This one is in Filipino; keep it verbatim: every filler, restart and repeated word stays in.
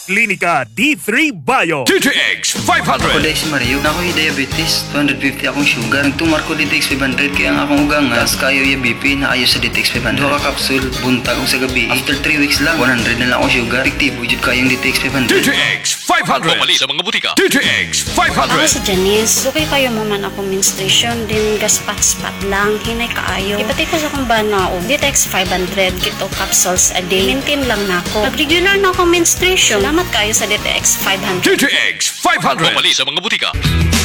Klinika D three Bio. D T X five Ako hundred. dahil si Mario, na ako'y diabetes, two fifty akong sugar. Nagtumar ko D T X five hundred, kaya nga akong ugang nga. Tapos kayo yung B P na ayos sa D T X five hundred. Dua ka kapsul, buntag kong sa gabi. After three weeks lang, one hundred na lang akong sugar. Tiktibo, jud kayong D T X five D hundred. T X five hundred. Pamali sa mga butika. D T X five Ako hundred. si Janice, okay kayo mo man ako menstruation, din gaspat-spat lang, hinay kaayo. Ipati ko sa kung ba na o, D T X five hundred, kito capsules a day. Maintain lang na ako. Nag-regular na ako menstruation. Salamat kayo sa D T X five hundred. D T X five hundred. Pamali sa mga butika.